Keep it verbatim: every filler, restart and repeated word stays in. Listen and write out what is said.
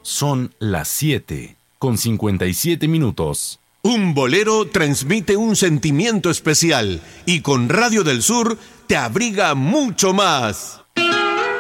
Son las siete con cincuenta y siete minutos. Un bolero transmite un sentimiento especial y con Radio del Sur te abriga mucho más.